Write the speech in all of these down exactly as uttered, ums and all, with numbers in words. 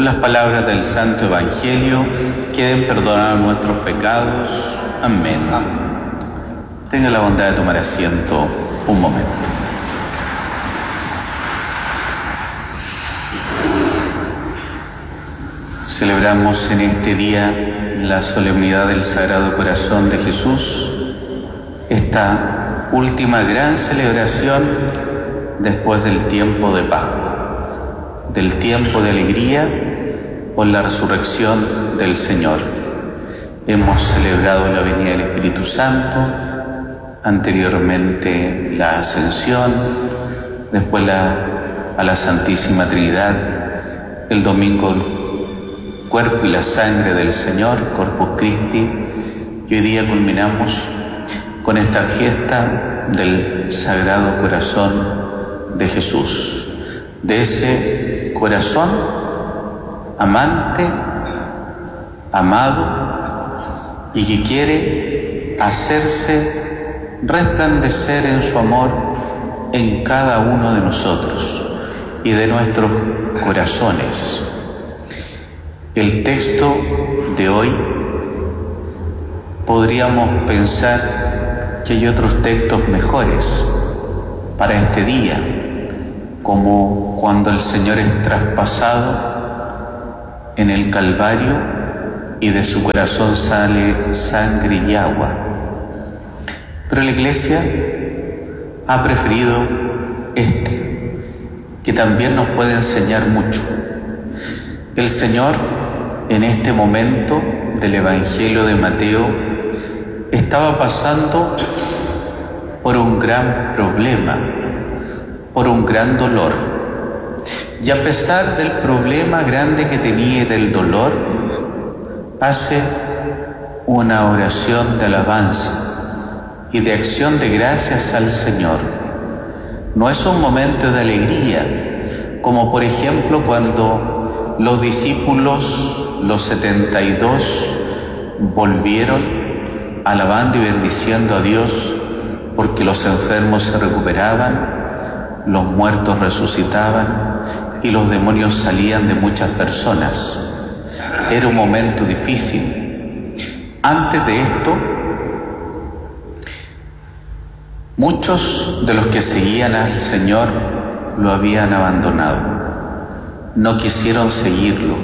Por las palabras del Santo Evangelio, queden perdonados nuestros pecados. Amén. Tenga la bondad de tomar asiento un momento. Celebramos en este día la solemnidad del Sagrado Corazón de Jesús, esta última gran celebración después del tiempo de Pascua, del tiempo de alegría por la resurrección del Señor. Hemos celebrado la venida del Espíritu Santo, anteriormente la Ascensión, después la, a la Santísima Trinidad, el domingo el cuerpo y la sangre del Señor, Corpus Christi, y hoy día culminamos con esta fiesta del Sagrado Corazón de Jesús, de ese corazón amante, amado, y que quiere hacerse resplandecer en su amor en cada uno de nosotros y de nuestros corazones. El texto de hoy podríamos pensar que hay otros textos mejores para este día, como cuando el Señor es traspasado en el Calvario y de su corazón sale sangre y agua. Pero la Iglesia ha preferido este, que también nos puede enseñar mucho. El Señor, en este momento del Evangelio de Mateo, estaba pasando por un gran problema, por un gran dolor. Y a pesar del problema grande que tenía y del dolor, hace una oración de alabanza y de acción de gracias al Señor. No es un momento de alegría, como por ejemplo cuando los discípulos, los setenta y dos, volvieron alabando y bendiciendo a Dios porque los enfermos se recuperaban, los muertos resucitaban y los demonios salían de muchas personas. Era un momento difícil. Antes de esto, muchos de los que seguían al Señor lo habían abandonado. No quisieron seguirlo,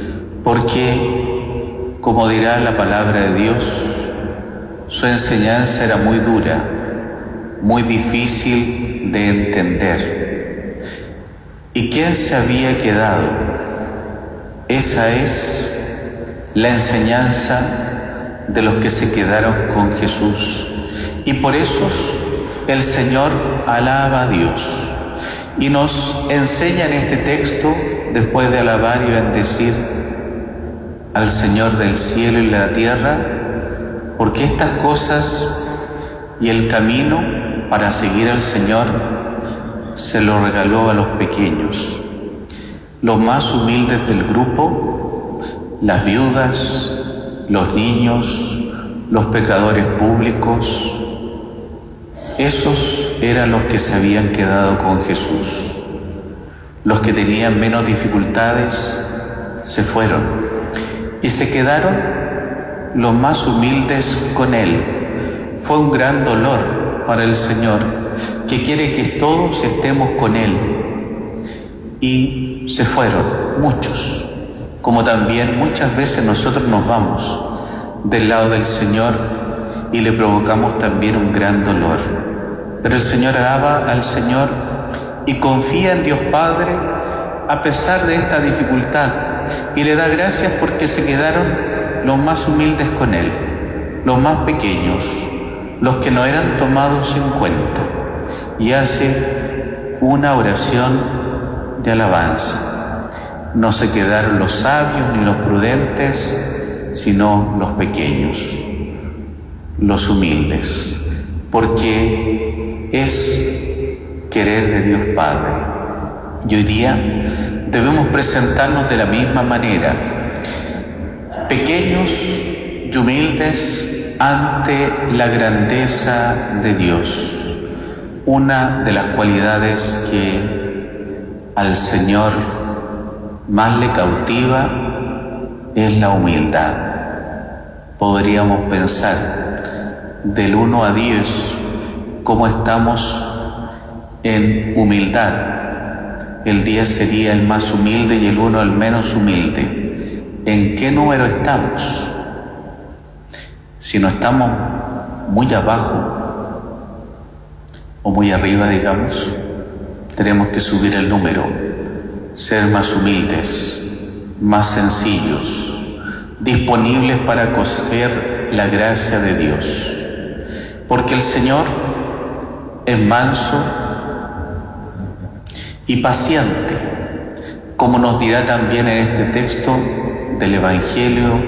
porque, como dirá la palabra de Dios, su enseñanza era muy dura, muy difícil de entender. ¿Y quién se había quedado? Esa es la enseñanza de los que se quedaron con Jesús. Y por eso el Señor alaba a Dios y nos enseña en este texto, después de alabar y bendecir al Señor del cielo y la tierra, porque estas cosas y el camino para seguir al Señor se lo regaló a los pequeños, los más humildes del grupo, las viudas, los niños, los pecadores públicos. Esos eran los que se habían quedado con Jesús. Los que tenían menos dificultades se fueron y se quedaron los más humildes con Él. Fue un gran dolor para el Señor, que quiere que todos estemos con Él. Y se fueron muchos, como también muchas veces nosotros nos vamos del lado del Señor y le provocamos también un gran dolor. Pero el Señor alaba al Señor y confía en Dios Padre a pesar de esta dificultad, y le da gracias porque se quedaron los más humildes con Él, los más pequeños, los que no eran tomados en cuenta, y hace una oración de alabanza. No se quedaron los sabios ni los prudentes, sino los pequeños, los humildes, porque es querer de Dios Padre. Y hoy día debemos presentarnos de la misma manera, pequeños y humildes ante la grandeza de Dios. Una de las cualidades que al Señor más le cautiva es la humildad. Podríamos pensar del uno a diez cómo estamos en humildad. El diez sería el más humilde y el uno el menos humilde. ¿En qué número estamos? Si no estamos muy abajo o muy arriba, digamos, tenemos que subir el número, ser más humildes, más sencillos, disponibles para acoger la gracia de Dios. Porque el Señor es manso y paciente, como nos dirá también en este texto del Evangelio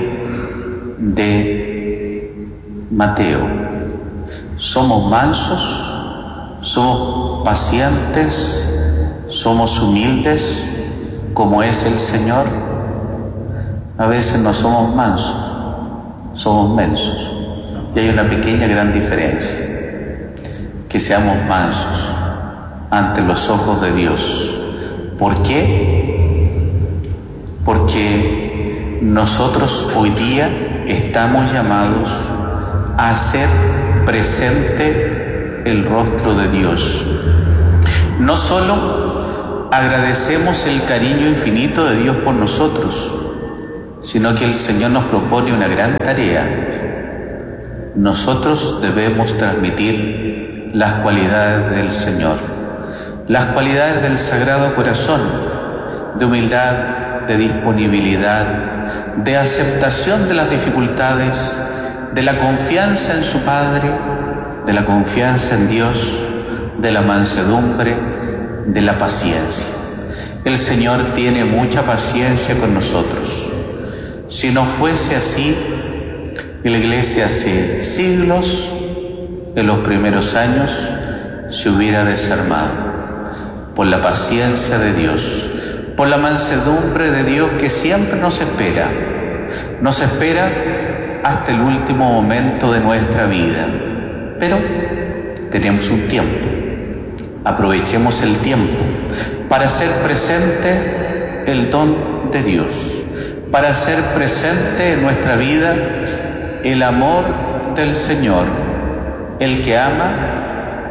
de Mateo. Somos mansos, somos pacientes, somos humildes, como es el Señor. A veces no somos mansos, somos mensos. Y hay una pequeña gran diferencia. Que seamos mansos ante los ojos de Dios. ¿Por qué? Porque nosotros hoy día estamos llamados a hacer presente el rostro de Dios. No solo agradecemos el cariño infinito de Dios por nosotros, sino que el Señor nos propone una gran tarea. Nosotros debemos transmitir las cualidades del Señor, las cualidades del Sagrado Corazón, de humildad, de disponibilidad, de aceptación de las dificultades, de la confianza en su Padre, de la confianza en Dios, de la mansedumbre, de la paciencia. El Señor tiene mucha paciencia con nosotros. Si no fuese así, la Iglesia hace siglos, en los primeros años, se hubiera desarmado por la paciencia de Dios, por la mansedumbre de Dios que siempre nos espera, nos espera hasta el último momento de nuestra vida. Pero tenemos un tiempo, aprovechemos el tiempo para hacer presente el don de Dios, para hacer presente en nuestra vida el amor del Señor. El que ama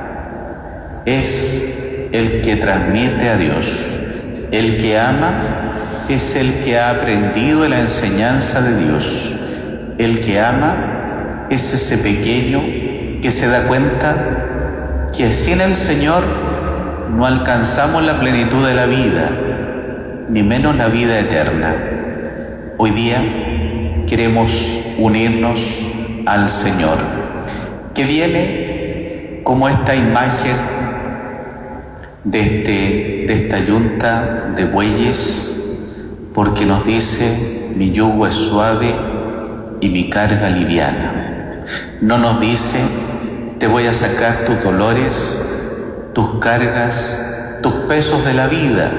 es el que transmite a Dios. El que ama es el que ha aprendido la enseñanza de Dios. El que ama es ese pequeño que se da cuenta que sin el Señor no alcanzamos la plenitud de la vida, ni menos la vida eterna. Hoy día queremos unirnos al Señor, que viene como esta imagen de, este, de esta yunta de bueyes, porque nos dice: mi yugo es suave y mi carga liviana. No nos dice: te voy a sacar tus dolores, tus cargas, tus pesos de la vida.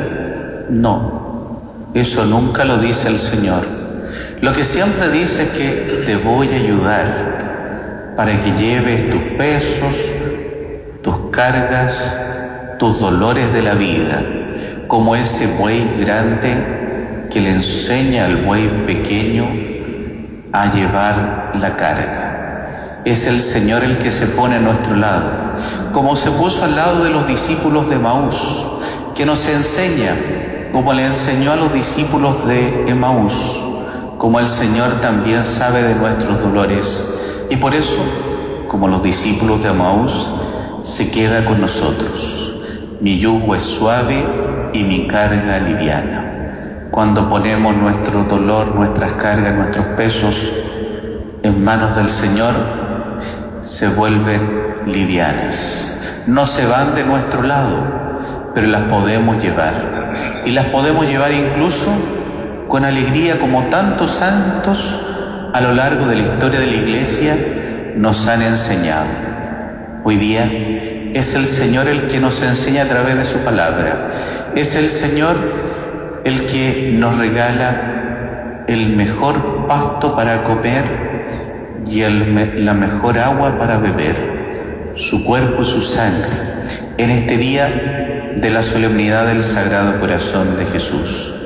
No, eso nunca lo dice el Señor. Lo que siempre dice es que te voy a ayudar para que lleves tus pesos, tus cargas, tus dolores de la vida, como ese buey grande que le enseña al buey pequeño a llevar la carga. Es el Señor el que se pone a nuestro lado, como se puso al lado de los discípulos de Emaús, que nos enseña, como le enseñó a los discípulos de Emaús, como el Señor también sabe de nuestros dolores, y por eso, como los discípulos de Emaús, se queda con nosotros. Mi yugo es suave y mi carga liviana. Cuando ponemos nuestro dolor, nuestras cargas, nuestros pesos en manos del Señor, se vuelven livianas. No se van de nuestro lado, pero las podemos llevar. Y las podemos llevar incluso con alegría, como tantos santos a lo largo de la historia de la Iglesia nos han enseñado. Hoy día es el Señor el que nos enseña a través de su palabra. Es el Señor el que nos regala el mejor pasto para comer y el, la mejor agua para beber, su cuerpo y su sangre, en este día de la solemnidad del Sagrado Corazón de Jesús. Que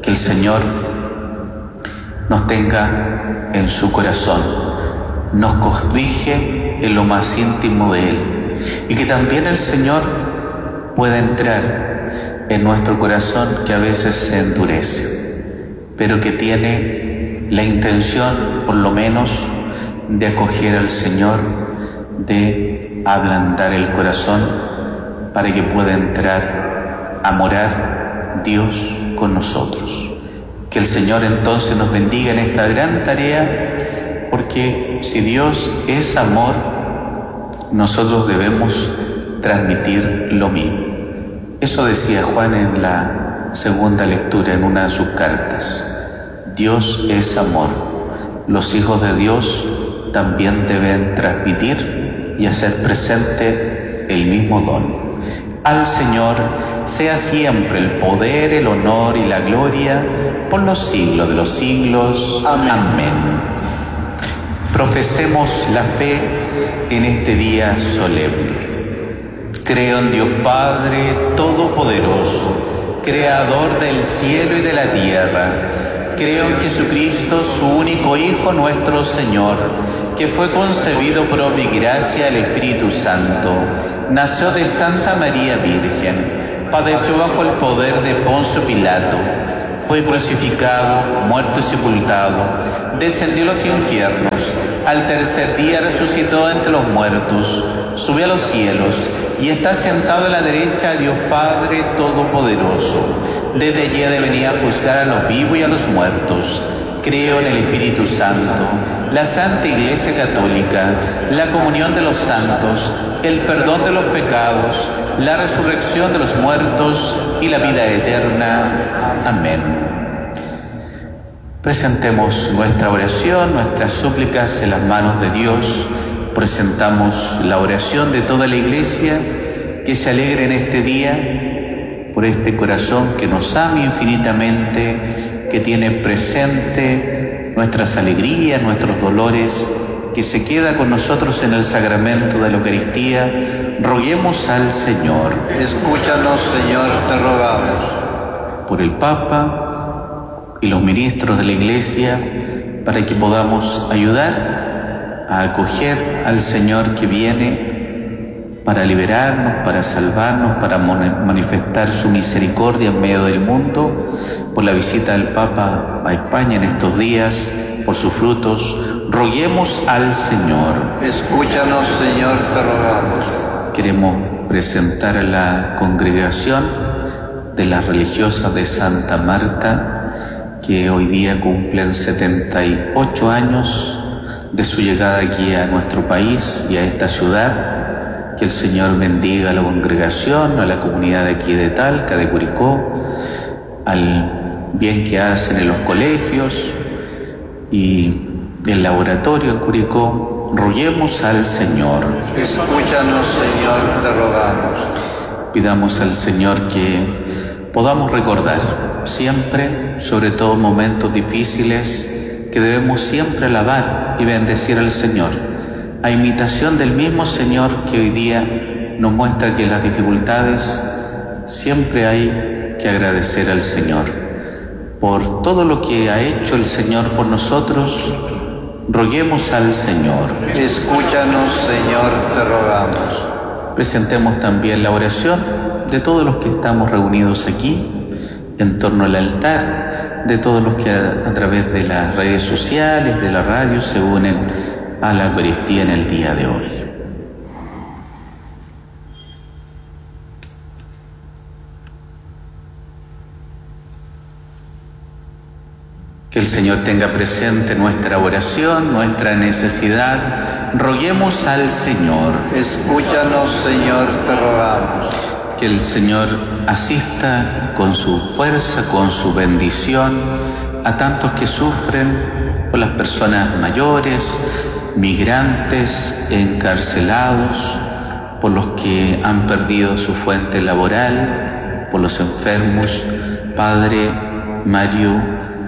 que el Señor nos tenga en su corazón, nos cobije en lo más íntimo de Él, y que también el Señor pueda entrar en nuestro corazón, que a veces se endurece, pero que tiene la intención, por lo menos, de acoger al Señor, de ablandar el corazón, para que pueda entrar a morar Dios con nosotros. Que el Señor entonces nos bendiga en esta gran tarea, porque si Dios es amor, nosotros debemos transmitir lo mismo. Eso decía Juan en la segunda lectura, en una de sus cartas. Dios es amor. Los hijos de Dios también deben transmitir y hacer presente el mismo don. Al Señor sea siempre el poder, el honor y la gloria por los siglos de los siglos. Amén. Amén. Profesemos la fe en este día solemne. Creo en Dios Padre Todopoderoso, Creador del cielo y de la tierra. Creo en Jesucristo, su único Hijo, nuestro Señor, que fue concebido por obra y gracia del Espíritu Santo. Nació de Santa María Virgen, padeció bajo el poder de Poncio Pilato, fue crucificado, muerto y sepultado, descendió a los infiernos, al tercer día resucitó entre los muertos, subió a los cielos y está sentado a la derecha de Dios Padre Todopoderoso. Desde allí ha de venir a juzgar a los vivos y a los muertos. Creo en el Espíritu Santo, la Santa Iglesia Católica, la comunión de los santos, el perdón de los pecados, la resurrección de los muertos y la vida eterna. Amén. Presentemos nuestra oración, nuestras súplicas en las manos de Dios. Presentamos la oración de toda la Iglesia, que se alegre en este día por este corazón que nos ama infinitamente, que tiene presente nuestras alegrías, nuestros dolores, que se queda con nosotros en el sacramento de la Eucaristía. Roguemos al Señor. Escúchanos, Señor, te rogamos. Por el Papa y los ministros de la Iglesia, para que podamos ayudar a acoger al Señor que viene para liberarnos, para salvarnos, para manifestar su misericordia en medio del mundo. Por la visita del Papa a España en estos días, por sus frutos, roguemos al Señor. Escúchanos, Señor, te rogamos. Queremos presentar a la congregación de las religiosas de Santa Marta, que hoy día cumplen setenta y ocho años de su llegada aquí a nuestro país y a esta ciudad. Que el Señor bendiga a la congregación, a la comunidad de aquí de Talca, de Curicó, al bien que hacen en los colegios y el laboratorio en Curicó. Roguemos al Señor. Escúchanos, Señor, te rogamos. Pidamos al Señor que podamos recordar siempre, sobre todo en momentos difíciles, que debemos siempre alabar y bendecir al Señor, a imitación del mismo Señor que hoy día nos muestra que en las dificultades siempre hay que agradecer al Señor por todo lo que ha hecho el Señor por nosotros. Roguemos al Señor. Escúchanos, Señor, te rogamos. Presentemos también la oración de todos los que estamos reunidos aquí en torno al altar, de todos los que a, a través de las redes sociales, de la radio, se unen a la Eucaristía en el día de hoy. Que el Señor tenga presente nuestra oración, nuestra necesidad. Roguemos al Señor. Escúchanos, Señor, te rogamos. Que el Señor asista con su fuerza, con su bendición a tantos que sufren, por las personas mayores, migrantes, encarcelados, por los que han perdido su fuente laboral, por los enfermos. Padre Mario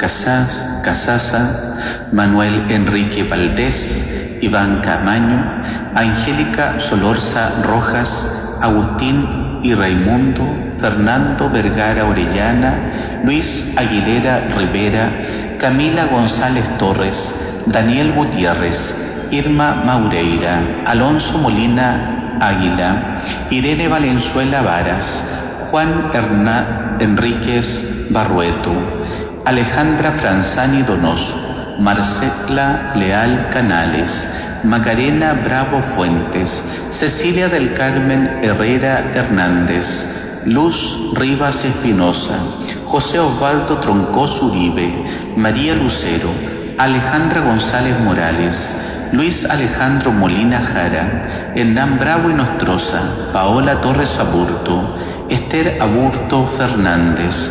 Casasa, Manuel Enrique Valdés, Iván Camaño, Angélica Solorza Rojas, Agustín y Raimundo, Fernando Vergara Orellana, Luis Aguilera Rivera, Camila González Torres, Daniel Gutiérrez, Irma Maureira, Alonso Molina Águila, Irene Valenzuela Varas, Juan Hernán Enríquez Barrueto, Alejandra Franzani Donoso, Marcela Leal Canales, Macarena Bravo Fuentes, Cecilia del Carmen Herrera Hernández, Luz Rivas Espinosa, José Osvaldo Troncoso Uribe, María Lucero, Alejandra González Morales, Luis Alejandro Molina Jara, Hernán Bravo y Nostroza, Paola Torres Aburto, Esther Aburto Fernández,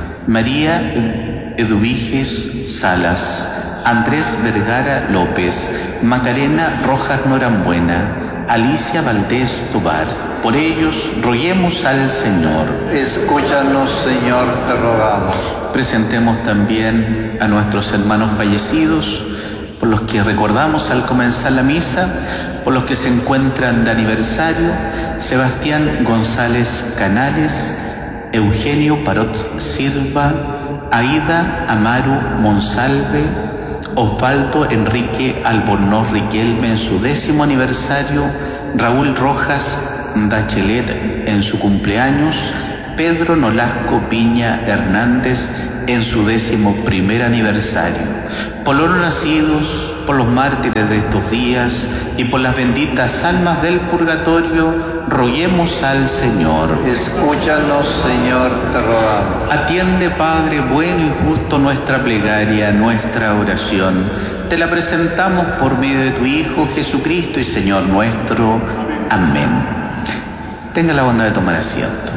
María Eduviges Salas, Andrés Vergara López, Macarena Rojas Norambuena, Alicia Valdés Tobar. Por ellos roguemos al Señor. Escúchanos, Señor, te rogamos. Presentemos también a nuestros hermanos fallecidos, por los que recordamos al comenzar la misa, por los que se encuentran de aniversario: Sebastián González Canales, Eugenio Parot Silva, Aida Amaru Monsalve, Osvaldo Enrique Albornoz Riquelme en su décimo aniversario, Raúl Rojas Dachelet en su cumpleaños, Pedro Nolasco Piña Hernández en su décimo primer aniversario. Por los nacidos, por los mártires de estos días y por las benditas almas del purgatorio, roguemos al Señor. Escúchanos, Señor, te rogamos. Atiende, Padre bueno y justo, nuestra plegaria, nuestra oración. Te la presentamos por medio de tu Hijo Jesucristo y Señor nuestro. Amén. Tenga la bondad de tomar asiento.